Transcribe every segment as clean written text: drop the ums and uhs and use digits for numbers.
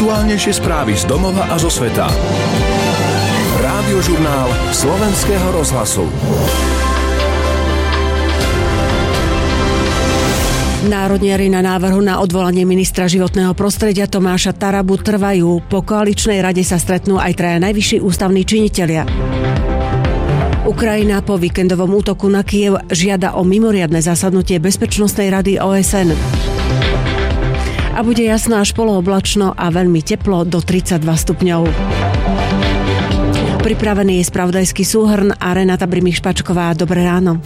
Najaktuálnejšie správy z domova a zo sveta. Rádiožurnál Slovenského rozhlasu. Národniari na návrhu na odvolanie ministra životného prostredia Tomáša Tarabu trvajú. Po koaličnej rade sa stretnú aj traja najvyšší ústavní činitelia. Ukrajina po víkendovom útoku na Kyjev žiada o mimoriadne zasadnutie Bezpečnostnej rady OSN. A bude jasno až polooblačno a veľmi teplo do 32 stupňov. Pripravený je spravodajský súhrn a Renata Brimich-Špačková. Dobré ráno.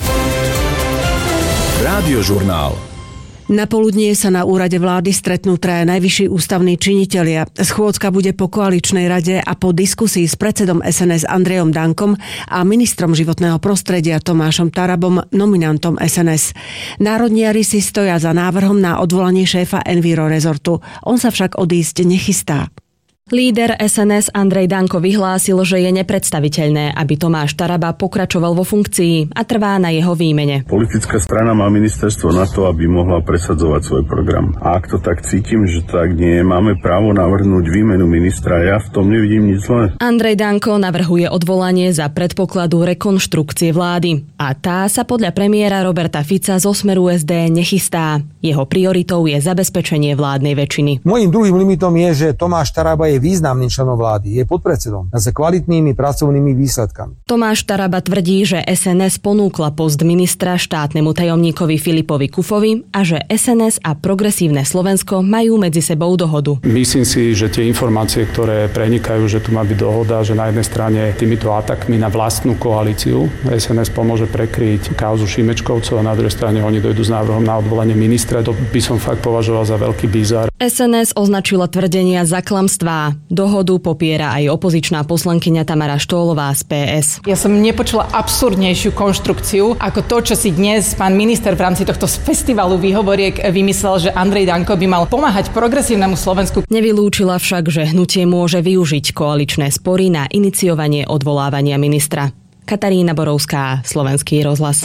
Rádiožurnál. Napoludnie sa na úrade vlády stretnú traja najvyšší ústavní činitelia. Schôdzka bude po koaličnej rade a po diskusii s predsedom SNS Andrejom Dankom a ministrom životného prostredia Tomášom Tarabom, nominantom SNS. Národniari si stoja za návrhom na odvolanie šéfa Enviro Resortu. On sa však odísť nechystá. Líder SNS Andrej Danko vyhlásil, že je nepredstaviteľné, aby Tomáš Taraba pokračoval vo funkcii a trvá na jeho výmene. Politická strana má ministerstvo na to, aby mohla presadzovať svoj program. A ak to tak cítim, že tak nie, máme právo navrhnúť výmenu ministra. Ja v tom nevidím nič zlé. Andrej Danko navrhuje odvolanie za predpokladu rekonštrukcie vlády. A tá sa podľa premiéra Roberta Fica zo Smeru SD nechystá. Jeho prioritou je zabezpečenie vládnej väčšiny. Mojím druhým limitom je, že Tomáš Taraba je významným členom vlády, je podpredsedom a za kvalitnými pracovnými výsledkami. Tomáš Taraba tvrdí, že SNS ponúkla post ministra štátnemu tajomníkovi Filipovi Kufovi a že SNS a Progresívne Slovensko majú medzi sebou dohodu. Myslím si, že tie informácie, ktoré prenikajú, že tu má byť dohoda, že na jednej strane týmito atakmi na vlastnú koalíciu SNS pomôže prekryť kauzu Šimečkovcov a na druhej strane oni dojdú s návrhom na odvolanie ministra. To by som fakt považoval za veľký bizár. SNS označila tvrdenia za klamstvá. Dohodu popiera aj opozičná poslankyňa Tamara Štólová z PS. Ja som nepočula absurdnejšiu konštrukciu ako to, čo si dnes pán minister v rámci tohto festivalu výhovoriek vymyslel, že Andrej Danko by mal pomáhať progresívnemu Slovensku. Nevylúčila však, že hnutie môže využiť koaličné spory na iniciovanie odvolávania ministra. Katarína Borovská, Slovenský rozhlas.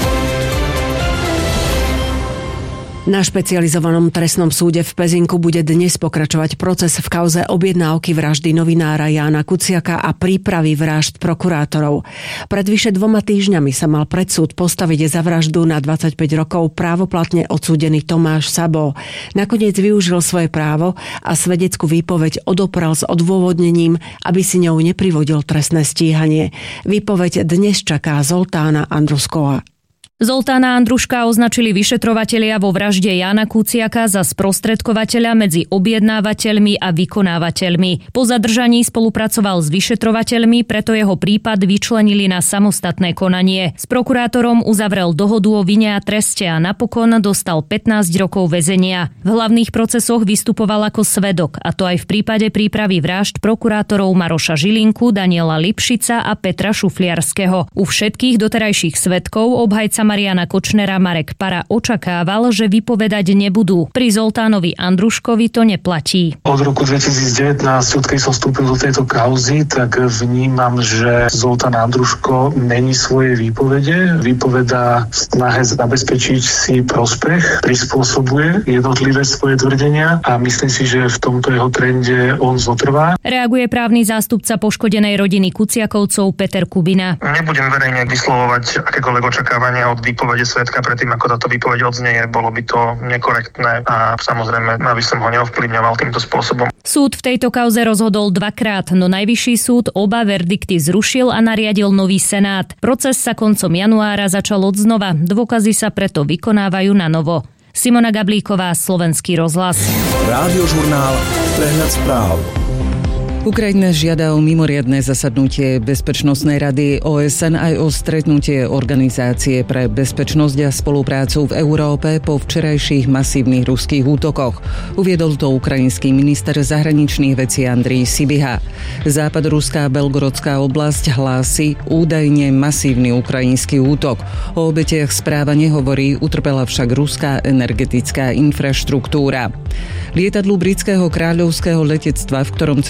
Na špecializovanom trestnom súde v Pezinku bude dnes pokračovať proces v kauze objednávky vraždy novinára Jána Kuciaka a prípravy vražd prokurátorov. Pred vyše 2 týždňami sa mal pred súd postaviť za vraždu na 25 rokov právoplatne odsúdený Tomáš Sabo. Nakoniec využil svoje právo a svedeckú výpoveď odoprel s odôvodnením, aby si ňou neprivodil trestné stíhanie. Výpoveď dnes čaká Zoltána Andrušková. Zoltána Andruška označili vyšetrovatelia vo vražde Jána Kuciaka za sprostredkovateľa medzi objednávateľmi a vykonávateľmi. Po zadržaní spolupracoval s vyšetrovateľmi, preto jeho prípad vyčlenili na samostatné konanie. S prokurátorom uzavrel dohodu o vine a treste a napokon dostal 15 rokov väzenia. V hlavných procesoch vystupoval ako svedok, a to aj v prípade prípravy vražd prokurátorov Maroša Žilinku, Daniela Lipšica a Petra Šufliarského. U všetkých doterajších svedkov obhajca Mariana Kočnera Marek Para očakával, že vypovedať nebudú. Pri Zoltánovi Andruškovi to neplatí. Od roku 2019, odkedy som vstúpil do tejto kauzy, tak vnímam, že Zoltán Andruško mení svoje výpovede. Vypovedá v snahe zabezpečiť si prospech, prispôsobuje jednotlivé svoje tvrdenia a myslím si, že v tomto jeho trende on zotrvá. Reaguje právny zástupca poškodenej rodiny Kuciakovcov Peter Kubina. Nebudem verejne vyslovovať akékoľvek očakávania od výpovede svedka predtým, ako táto výpoveď odznieje. Bolo by to nekorektné a samozrejme, aby som ho neovplyvňoval týmto spôsobom. Súd v tejto kauze rozhodol 2-krát, no najvyšší súd oba verdikty zrušil a nariadil nový senát. Proces sa koncom januára začal odznova, dôkazy sa preto vykonávajú na novo. Simona Gablíková, Slovenský rozhlas. Rádiožurnál, prehľad správ. Ukrajina žiada o mimoriadne zasadnutie Bezpečnostnej rady OSN aj o stretnutie Organizácie pre bezpečnosť a spoluprácu v Európe po včerajších masívnych ruských útokoch. Uviedol to ukrajinský minister zahraničných vecí Andrej Sibiha. Západoruská Belgorodská oblasť hlási údajne masívny ukrajinský útok. O obetiach správa nehovorí, utrpela však ruská energetická infraštruktúra. Lietadlu britského kráľovského letectva, v ktorom cestoval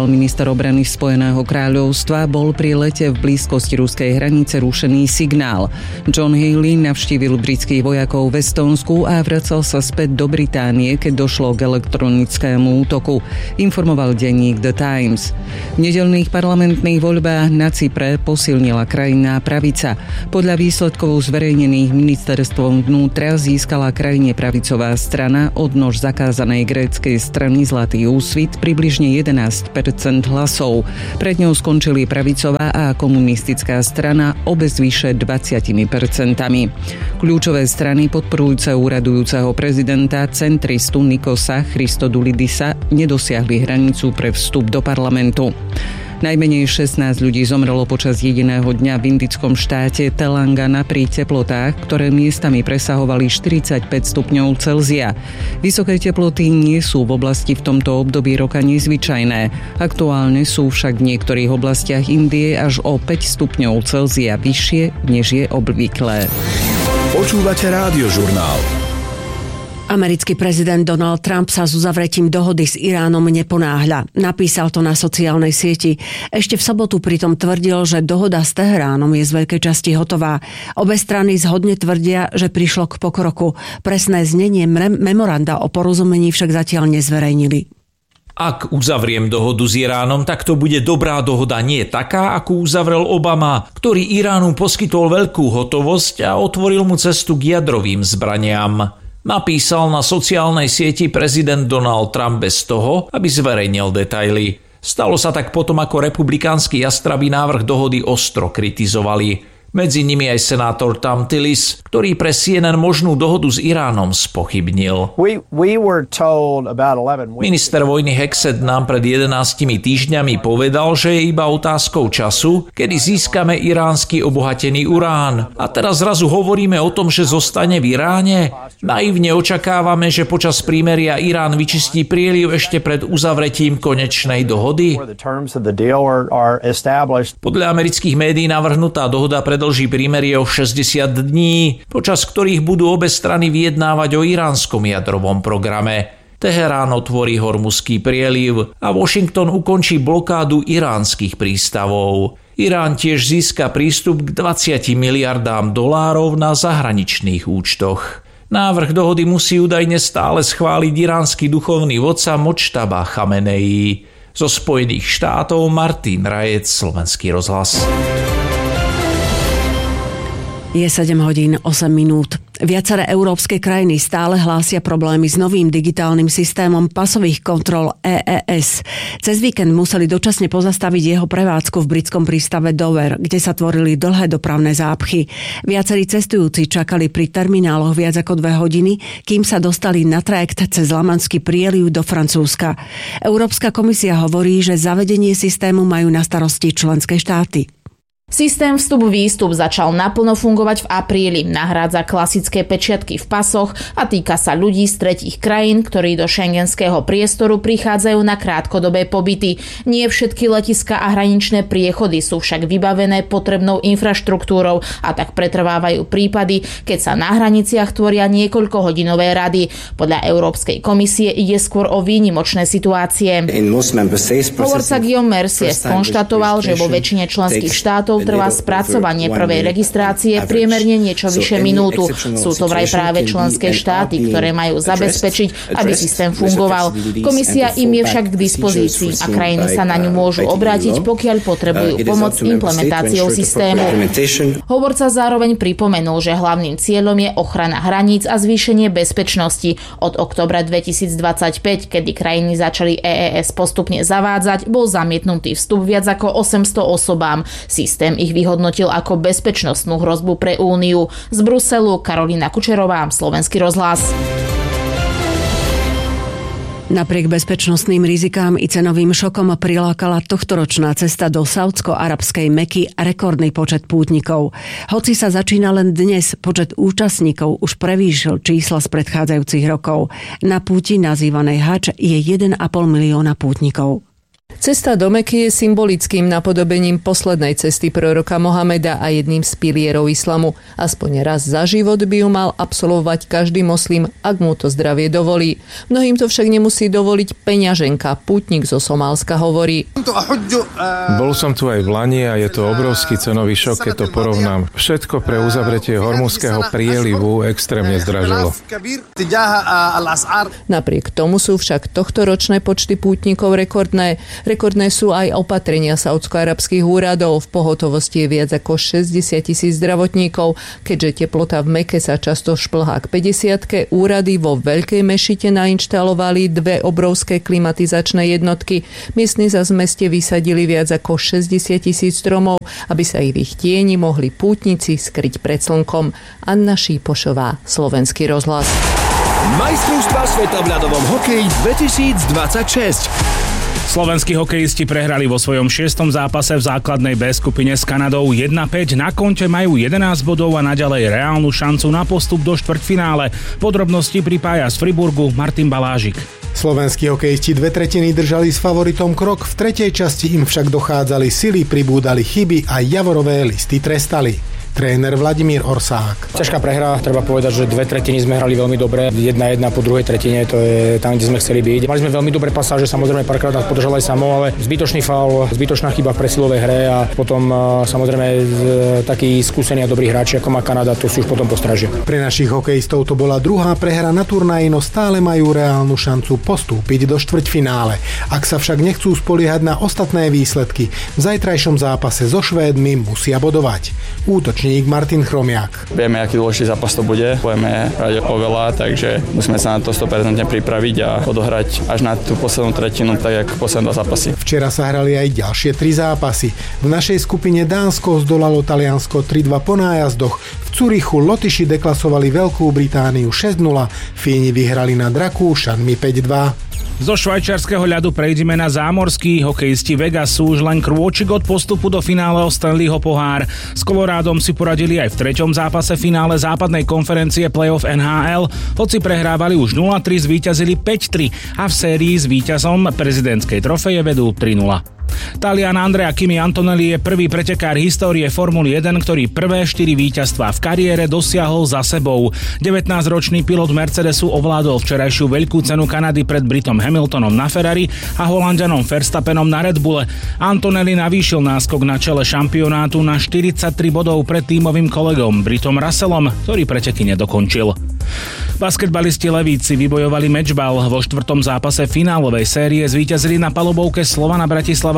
povedal minister obrany Spojeného kráľovstva, bol pri lete v blízkosti ruskej hranice rušený signál. John Healey navštívil britských vojakov v Estónsku a vracal sa späť do Británie, keď došlo k elektronickému útoku, informoval denník The Times. V nedeľných parlamentných voľbách na Cypre posilnila krajná pravica. Podľa výsledkov zverejnených ministerstvom vnútra získala krajine pravicová strana odnož zakázanej gréckej strany Zlatý úsvit približne 11% hlasov. Pred ňou skončili pravicová a komunistická strana obe s vyše 20%. Kľúčové strany podporujúce úradujúceho prezidenta centristu Nikosa Christodoulidisa nedosiahli hranicu pre vstup do parlamentu. Najmenej 16 ľudí zomrelo počas jediného dňa v indickom štáte Telangana pri teplotách, ktoré miestami presahovali 45 stupňov Celzia. Vysoké teploty nie sú v oblasti v tomto období roka nezvyčajné. Aktuálne sú však v niektorých oblastiach Indie až o 5 stupňov Celzia vyššie, než je obvyklé. Počúvate Rádiožurnál. Americký prezident Donald Trump sa s uzavretím dohody s Iránom neponáhľa. Napísal to na sociálnej sieti. Ešte v sobotu pritom tvrdil, že dohoda s Teheránom je z veľkej časti hotová. Obe strany zhodne tvrdia, že prišlo k pokroku. Presné znenie memoranda o porozumení však zatiaľ nezverejnili. Ak uzavriem dohodu s Iránom, tak to bude dobrá dohoda, nie taká, akú uzavrel Obama, ktorý Iránu poskytol veľkú hotovosť a otvoril mu cestu k jadrovým zbraniam. Napísal na sociálnej sieti prezident Donald Trump bez toho, aby zverejnil detaily. Stalo sa tak potom, ako republikánsky jastrabí návrh dohody ostro kritizovali. Medzi nimi aj senátor Thom Tillis, ktorý pre CNN možnú dohodu s Iránom spochybnil. Minister vojny Hexet nám pred 11 týždňami povedal, že je iba otázkou času, kedy získame iránsky obohatený urán. A teraz zrazu hovoríme o tom, že zostane v Iráne? Naivne očakávame, že počas prímeria Irán vyčistí prieliv ešte pred uzavretím konečnej dohody? Podľa amerických médií navrhnutá dohoda predĺží prímerie o 60 dní, počas ktorých budú obe strany vyjednávať o iránskom jadrovom programe. Teherán otvorí Hormuzský prieliv a Washington ukončí blokádu iránskych prístavov. Irán tiež získa prístup k 20 miliardám dolárov na zahraničných účtoch. Návrh dohody musí údajne stále schváliť iránsky duchovný vodca Modžtaba Chamenei. Zo Spojených štátov Martin Rajec, Slovenský rozhlas. Je 7 hodín 8 minút. Viaceré európske krajiny stále hlásia problémy s novým digitálnym systémom pasových kontrol EES. Cez víkend museli dočasne pozastaviť jeho prevádzku v britskom prístave Dover, kde sa tvorili dlhé dopravné zápchy. Viacerí cestujúci čakali pri termináloch viac ako 2 hodiny, kým sa dostali na trajekt cez Lamanský prieliv do Francúzska. Európska komisia hovorí, že zavedenie systému majú na starosti členské štáty. Systém vstup-výstup začal naplno fungovať v apríli, nahrádza klasické pečiatky v pasoch a týka sa ľudí z tretích krajín, ktorí do šengenského priestoru prichádzajú na krátkodobé pobyty. Nie všetky letiská a hraničné priechody sú však vybavené potrebnou infraštruktúrou a tak pretrvávajú prípady, keď sa na hraniciach tvoria niekoľkohodinové rady. Podľa Európskej komisie ide skôr o výnimočné situácie. Hovorca Guillaume Mercier skonštatoval, že vo väčšine členských štátov trvá spracovanie prvej registrácie priemerne niečo vyše minútu. Sú to vraj práve členské štáty, ktoré majú zabezpečiť, aby systém fungoval. Komisia im je však k dispozícii a krajiny sa na ňu môžu obrátiť, pokiaľ potrebujú pomoc implementáciou systému. Hovorca zároveň pripomenul, že hlavným cieľom je ochrana hraníc a zvýšenie bezpečnosti. Od októbra 2025, kedy krajiny začali EES postupne zavádzať, bol zamietnutý vstup viac ako 800 osobám. Systém ich vyhodnotil ako bezpečnostnú hrozbu pre Úniu. Z Bruselu Karolína Kučerová, Slovenský rozhlas. Napriek bezpečnostným rizikám i cenovým šokom prilákala tohtoročná cesta do saúdsko-arabskej Meky rekordný počet pútnikov. Hoci sa začína len dnes, počet účastníkov už prevýšil čísla z predchádzajúcich rokov. Na púti nazývanej Hadž je 1,5 milióna pútnikov. Cesta do Meky je symbolickým napodobením poslednej cesty proroka Mohameda a jedným z pilierov islamu. Aspoň raz za život by ju mal absolvovať každý moslim, ak mu to zdravie dovolí. Mnohým to však nemusí dovoliť peňaženka. Pútnik zo Somálska hovorí: Bol som tu aj v Lani a je to obrovský cenový šok, keď to porovnám. Všetko pre uzavretie Hormuzského prielivu extrémne zdražilo. Napriek tomu sú však tohtoročné počty pútnikov rekordné. Rekordné sú aj opatrenia saúdsko-arabských úradov. V pohotovosti je viac ako 60 000 zdravotníkov. Keďže teplota v Meke sa často šplhá k 50-ke, úrady vo Veľkej mešite nainštalovali 2 obrovské klimatizačné jednotky. Miestni zas v meste vysadili viac ako 60 000 stromov, aby sa i v ich tieni mohli pútnici skryť pred slnkom. Anna Šípošová, Slovenský rozhlas. Majstrovstvá sveta v ľadovom hokeji 2026. Slovenskí hokejisti prehrali vo svojom 6. zápase v základnej B skupine s Kanadou 1-5. Na konte majú 11 bodov a naďalej reálnu šancu na postup do štvrťfinále. Podrobnosti pripája z Friburgu Martin Balážik. Slovenskí hokejisti 2/3 držali s favoritom krok, v tretej časti im však dochádzali sily, pribúdali chyby a javorové listy trestali. Tréner Vladimír Orsák. Ťažká prehra, treba povedať, že 2/3 sme hrali veľmi dobre. 1-1 po druhej tretine, to je tam, kde sme chceli byť. Mali sme veľmi dobré pasáže, samozrejme párkrát nás podržal aj Samo, ale zbytočný faul, zbytočná chyba v presilovej hre a potom samozrejme takí skúsení a dobrí hráči ako má Kanada, to si už potom postražia. Pre našich hokejistov to bola druhá prehra na turnaji, no stále majú reálnu šancu postúpiť do štvrťfinále. Ak sa však nechcú spoliehať na ostatné výsledky, v zajtrajšom zápase so Švédmi musia bodovať. Útočník Martin Chromiak. Vieme, aký dôležitý zápas to bude. Budeme hrať oveľa, takže musíme sa na to 100% pripraviť a odohrať až na tú poslednú tretinu, tak ako posledné 2 zápasy. Včera sa hrali aj ďalšie 3 zápasy. V našej skupine Dánsko zdolalo Taliansko 3-2 po nájazdoch. V Curychu Lotyši deklasovali Veľkú Britániu 6-0. Fíni vyhrali nad Rakúšanmi 5-2. Zo švajčiarskeho ľadu prejdeme na zámorský. Hokejisti Vegas sú už len krôčik od postupu do finále o Stanleyho pohár. S Colorádom si poradili aj v 3. zápase finále západnej konferencie playoff NHL. Hoci prehrávali už 0-3, zvíťazili 5-3 a v sérii s víťazom prezidentskej trofeje vedú 3-0. Talian Andrea Kimi Antonelli je prvý pretekár histórie Formuly 1, ktorý prvé 4 víťazstvá v kariére dosiahol za sebou. 19-ročný pilot Mercedesu ovládol včerajšiu veľkú cenu Kanady pred Britom Hamiltonom na Ferrari a Holanďanom Verstappenom na Red Bulle. Antonelli navýšil náskok na čele šampionátu na 43 bodov pred tímovým kolegom Britom Russellom, ktorý preteky nedokončil. Basketbalisti Levíci vybojovali mečbal. Vo 4. zápase finálovej série zvíťazili na palubovke Slovana Bratislava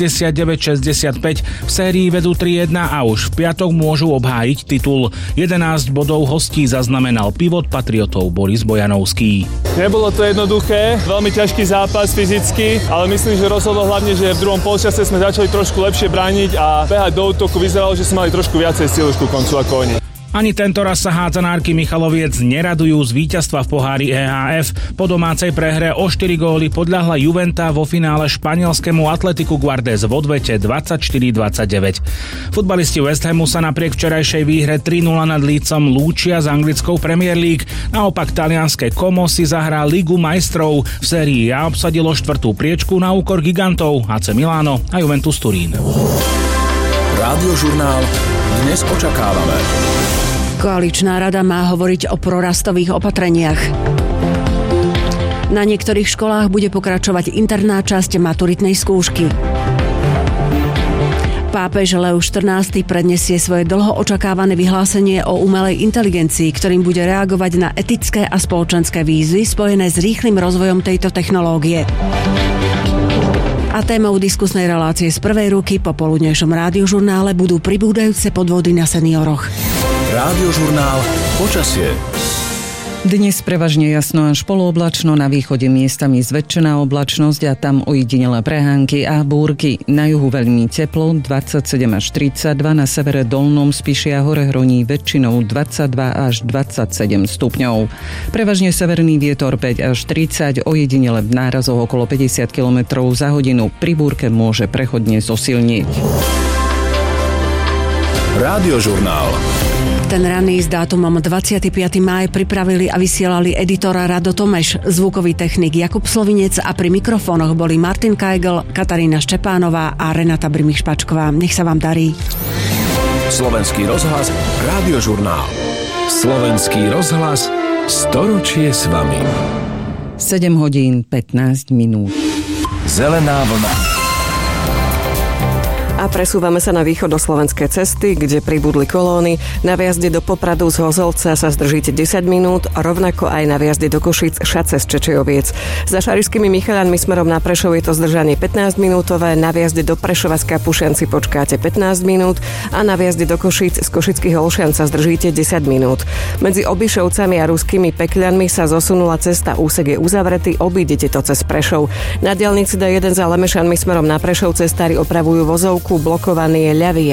69-65. V sérii vedú 3-1 a už v piatok môžu obhájiť titul. 11 bodov hostí zaznamenal pivot Patriotov Boris Bojanovský. Nebolo to jednoduché, veľmi ťažký zápas fyzicky, ale myslím, že rozhodlo hlavne, že v druhom polčase sme začali trošku lepšie brániť a behať do útoku. Vyzeralo, že sme mali trošku viacej síl už ku koncu ako oni. Ani tento raz sa hádzanárky Michaloviec neradujú z víťazstva v pohári EHF. Po domácej prehre o 4 góly podľahla Juventa vo finále španielskému Atletiku Guardés v odvete 24-29. Futbalisti West Hamu sa napriek včerajšej výhre 3-0 nad Leedsom lúčia z anglickou Premier League. Naopak talianske Como si zahrá Ligu majstrov. V sérii A obsadilo 4. priečku na úkor gigantov AC Milano a Juventus Turín. Rádiožurnál dnes očakávame. Koaličná rada má hovoriť o prorastových opatreniach. Na niektorých školách bude pokračovať interná časť maturitnej skúšky. Pápež Leo XIV predniesie svoje dlho očakávané vyhlásenie o umelej inteligencii, ktorým bude reagovať na etické a spoločenské výzvy spojené s rýchlym rozvojom tejto technológie. A témou diskusnej relácie z prvej ruky po poludnejšom rádiožurnále budú pribúdajúce podvody na senioroch. Rádiožurnál počasie. Dnes prevažne jasno až polooblačno, na východe miestami zväčšená oblačnosť a tam ojedinelé prehánky a búrky. Na juhu veľmi teplo, 27 až 32, na severe Dolnom Spiši a hore Hroní väčšinou 22 až 27 stupňov. Prevažne severný vietor 5 až 30, ojedinele v nárazoch okolo 50 km za hodinu. Pri búrke môže prechodne zosilniť. Rádiožurnál. Ten ranný s dátumom 25. máj pripravili a vysielali editor Rado Tomeš, zvukový technik Jakub Slovinec a pri mikrofónoch boli Martin Kajgl, Katarína Štepánová a Renata Brimich-Špačková. Nech sa vám darí. Slovenský rozhlas, Rádiožurnál. Slovenský rozhlas, storočie s vami. 7 hodín 15 minút. Zelená vlna. A presúvame sa na východoslovenské cesty, kde pribudli kolóny. Na viazde do Popradu z Hozolca sa zdržíte 10 minút, rovnako aj na viazde do Košíc Šace z Čečejoviec. Za Šarišskými Michaľanmi smerom na Prešov je to zdržanie 15 minútové, na viazde do Prešova z Kapušian si počkáte 15 minút a na viazde do Košíc z Košických Olšian sa zdržíte 10 minút. Medzi Obišovcami a Ruskými Pekľanmi sa zosunula cesta, úsek je uzavretý, obídete to cez Prešov. Na diaľnici D1 za Lemešanmi smerom na Prešov cestári opravujú vozovku, blokovaný je ľavý